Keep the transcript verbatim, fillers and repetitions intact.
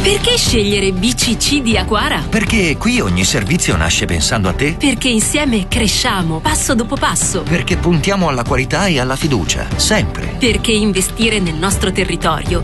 Perché scegliere B C C di Aquara? Perché qui ogni servizio nasce pensando a te. Perché insieme cresciamo passo dopo passo. Perché puntiamo alla qualità e alla fiducia, sempre. Perché investire nel nostro territorio